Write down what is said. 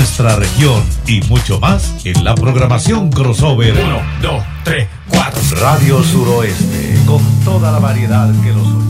nuestra región y mucho más en la programación crossover 1, 2, 3, 4. Radio Suroeste, con toda la variedad que los